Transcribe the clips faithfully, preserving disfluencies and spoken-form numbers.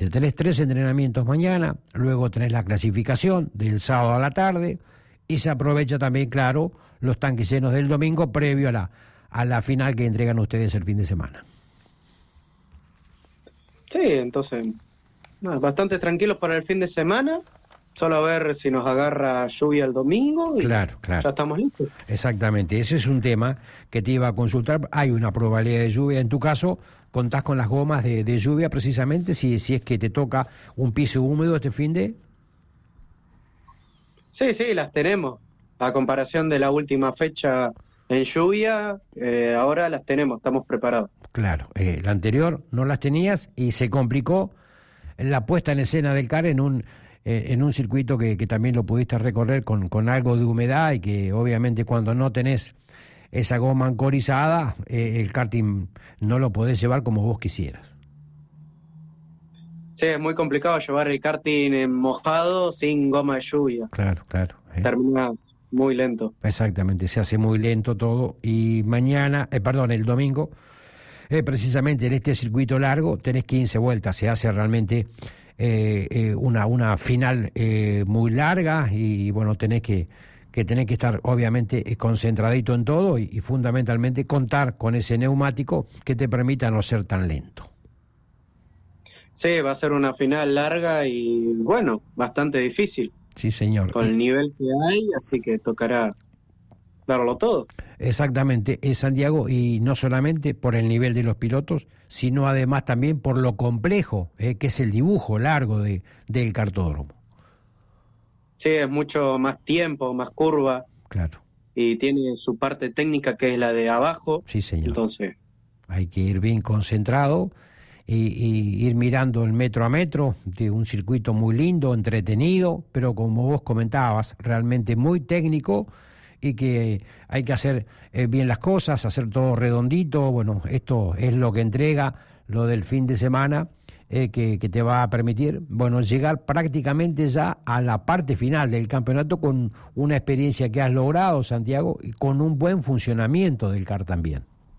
Exactamente. Tenés tres entrenamientos mañana, luego tenés la clasificación del sábado a la tarde y se aprovecha también, claro, los tanques llenos del domingo previo a la, a la final que entregan ustedes el fin de semana. Sí, entonces, no, bastante tranquilos para el fin de semana. Solo a ver si nos agarra lluvia el domingo y claro, claro. ya estamos listos. Exactamente, ese es un tema que te iba a consultar. Hay una probabilidad de lluvia. En tu caso, ¿contás con las gomas de, de lluvia precisamente si, si es que te toca un piso húmedo este fin de...? Sí, sí, las tenemos. A comparación de la última fecha en lluvia, eh, ahora las tenemos, estamos preparados. Claro, eh, la anterior no las tenías y se complicó la puesta en escena del C A R en un... en un circuito que, que también lo pudiste recorrer con, con algo de humedad y que obviamente cuando no tenés esa goma ancorizada, eh, el karting no lo podés llevar como vos quisieras. Sí, es muy complicado llevar el karting mojado sin goma de lluvia. Claro, claro. Eh. Termina muy lento. Exactamente, se hace muy lento todo y mañana, eh, perdón, el domingo, eh, precisamente en este circuito largo tenés quince vueltas, se hace realmente... Eh, eh, una una final eh, muy larga y, y bueno, tenés que, que tenés que estar obviamente eh, concentradito en todo y, y fundamentalmente contar con ese neumático que te permita no ser tan lento. Sí, va a ser una final larga y bueno, bastante difícil. Sí, señor. Con el nivel que hay, así que tocará darlo todo. Exactamente, es Santiago, y no solamente por el nivel de los pilotos, sino además también por lo complejo eh, que es el dibujo largo de, del cartódromo. Sí, es mucho más tiempo, más curva. Claro. Y tiene su parte técnica que es la de abajo. Sí, señor. Entonces, hay que ir bien concentrado y, y ir mirando el metro a metro de un circuito muy lindo, entretenido, pero como vos comentabas, realmente muy técnico, y que hay que hacer eh, bien las cosas, hacer todo redondito. Bueno, esto es lo que entrega lo del fin de semana, eh, que, que te va a permitir, bueno, llegar prácticamente ya a la parte final del campeonato con una experiencia que has logrado, Santiago, y con un buen funcionamiento del C A R también.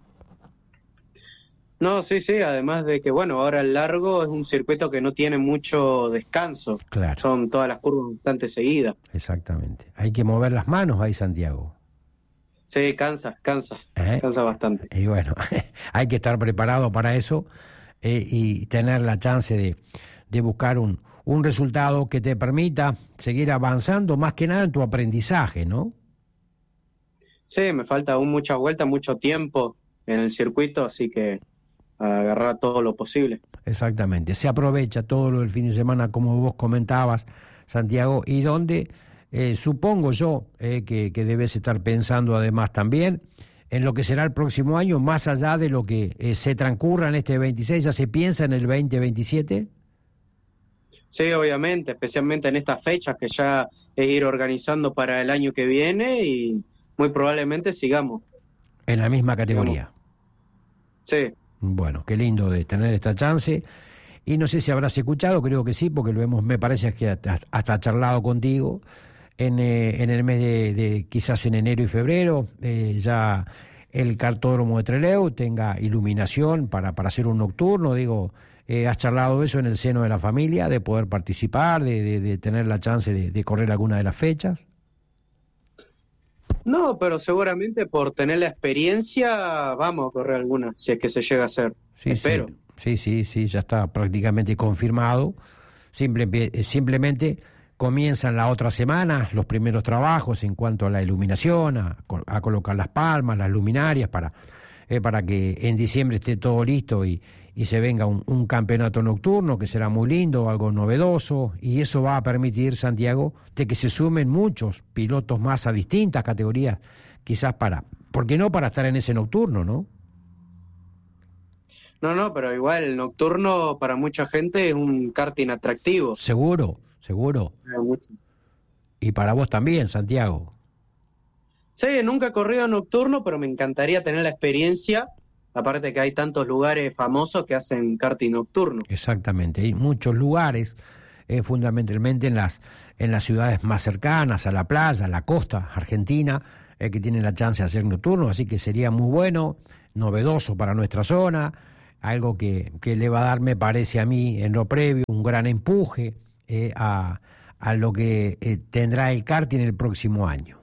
No, sí, sí, además de que, bueno, ahora el largo es un circuito que no tiene mucho descanso. Claro. Son todas las curvas bastante seguidas. Exactamente. Hay que mover las manos ahí, Santiago. Sí, cansa, cansa, ¿Eh? cansa bastante. Y bueno, hay que estar preparado para eso eh, y tener la chance de, de buscar un, un resultado que te permita seguir avanzando, más que nada en tu aprendizaje, ¿no? Sí, me falta aún muchas vueltas, mucho tiempo en el circuito, así que a agarrar todo lo posible. Exactamente, se aprovecha todo lo del fin de semana, como vos comentabas, Santiago, y donde eh, supongo yo eh, que, que debes estar pensando además también en lo que será el próximo año, más allá de lo que eh, se transcurra en este veintiséis, ¿ya se piensa en el veinte veintisiete? Sí, obviamente, especialmente en estas fechas que ya es ir organizando para el año que viene y muy probablemente sigamos. En la misma categoría. Sigamos. Sí. Bueno, qué lindo de tener esta chance. Y no sé si habrás escuchado, creo que sí, porque lo hemos, me parece que hasta, hasta charlado contigo, en, eh, en el mes de, de, quizás en enero y febrero, eh, ya el cartódromo de Trelew tenga iluminación para, para hacer un nocturno. Digo, eh, ¿has charlado eso en el seno de la familia, de poder participar, de, de, de tener la chance de, de correr alguna de las fechas? No, pero seguramente por tener la experiencia vamos a correr alguna, si es que se llega a hacer. Sí, Espero. Sí, sí, sí, ya está prácticamente confirmado. Simple, simplemente comienzan la otra semana los primeros trabajos en cuanto a la iluminación, a, a colocar las palmas, las luminarias, para, eh, para que en diciembre esté todo listo y, y se venga un, un campeonato nocturno que será muy lindo, algo novedoso, y eso va a permitir, Santiago, de que se sumen muchos pilotos más a distintas categorías, quizás para, ¿por qué no para estar en ese nocturno, no? No, no, pero igual el nocturno para mucha gente es un karting atractivo. Seguro, seguro. Mucho. Y para vos también, Santiago. Sí, nunca he corrido nocturno, pero me encantaría tener la experiencia. Aparte que hay tantos lugares famosos que hacen karting nocturno. Exactamente, hay muchos lugares, eh, fundamentalmente en las, en las ciudades más cercanas a la playa, a la costa argentina, eh, que tienen la chance de hacer nocturno, así que sería muy bueno, novedoso para nuestra zona. algo que, que le va a dar, me parece a mí, en lo previo, un gran empuje eh, a, a lo que eh, tendrá el karting el próximo año.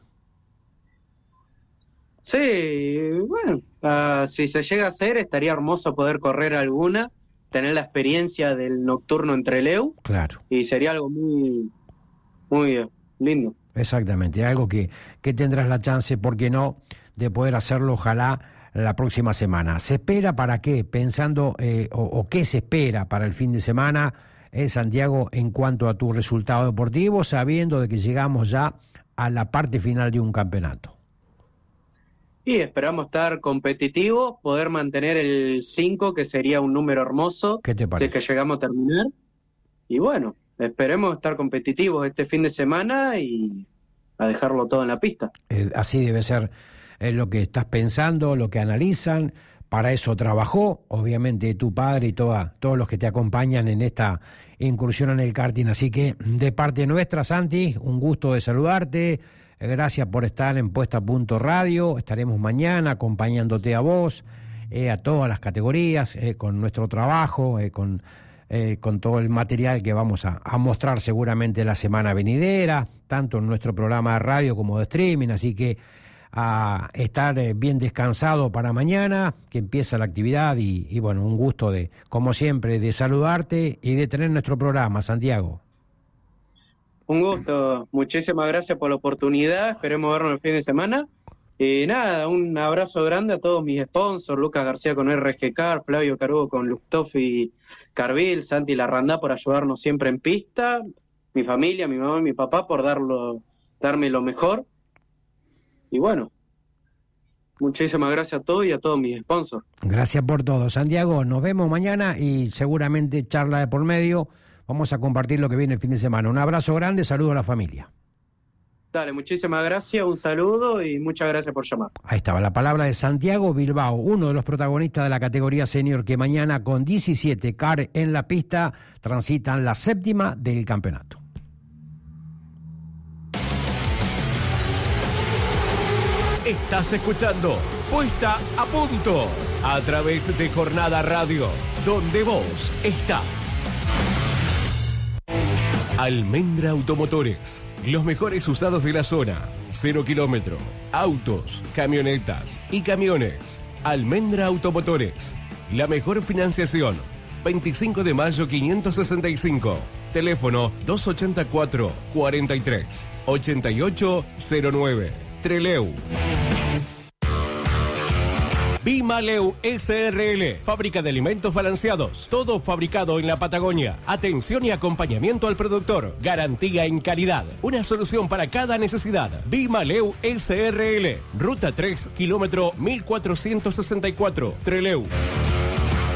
Sí, bueno, uh, si se llega a hacer, estaría hermoso poder correr alguna, tener la experiencia del nocturno en Trelew. Claro. Y sería algo muy, muy lindo. Exactamente, algo que, que tendrás la chance, ¿por qué no?, de poder hacerlo, ojalá, la próxima semana. ¿Se espera para qué? Pensando, eh, o, o qué se espera para el fin de semana, eh, Santiago, en cuanto a tu resultado deportivo, sabiendo de que llegamos ya a la parte final de un campeonato? Y esperamos estar competitivos, poder mantener el cinco, que sería un número hermoso. ¿Qué te parece? Si es que llegamos a terminar. Y bueno, esperemos estar competitivos este fin de semana y a dejarlo todo en la pista. Eh, así debe ser eh, lo que estás pensando, lo que analizan. Para eso trabajó, obviamente, tu padre y toda, todos los que te acompañan en esta incursión en el karting. Así que, de parte nuestra, Santi, un gusto de saludarte. Gracias por estar en Puesta a Punto Radio. Estaremos mañana acompañándote a vos, eh, a todas las categorías, eh, con nuestro trabajo, eh, con, eh, con todo el material que vamos a, a mostrar seguramente la semana venidera, tanto en nuestro programa de radio como de streaming. Así que a estar eh, bien descansado para mañana, que empieza la actividad. Y, y bueno, un gusto, de, como siempre, de saludarte y de tener nuestro programa, Santiago. Un gusto, muchísimas gracias por la oportunidad, esperemos vernos el fin de semana. Y nada, un abrazo grande a todos mis sponsors, Lucas García con R G Car, Flavio Carugo con Lufthoff y Carvil, Santi Larrandá por ayudarnos siempre en pista, mi familia, mi mamá y mi papá por darlo, darme lo mejor. Y bueno, muchísimas gracias a todos y a todos mis sponsors. Gracias por todo, Santiago, nos vemos mañana y seguramente charla de por medio. Vamos a compartir lo que viene el fin de semana. Un abrazo grande, saludo a la familia. Dale, muchísimas gracias, un saludo y muchas gracias por llamar. Ahí estaba la palabra de Santiago Bilbao, uno de los protagonistas de la categoría senior, que mañana con diecisiete car en la pista transitan la séptima del campeonato. Estás escuchando Puesta a Punto a través de Jornada Radio, donde vos estás. Almendra Automotores, los mejores usados de la zona, cero kilómetro, autos, camionetas y camiones. Almendra Automotores, la mejor financiación, veinticinco de mayo quinientos sesenta y cinco, teléfono dos ochenta y cuatro, cuarenta y tres, ochenta y ocho cero nueve, Trelew. Bimaleu S R L, fábrica de alimentos balanceados, todo fabricado en la Patagonia. Atención y acompañamiento al productor, garantía en calidad, una solución para cada necesidad. Bimaleu S R L, ruta tres, kilómetro mil cuatrocientos sesenta y cuatro, Trelew.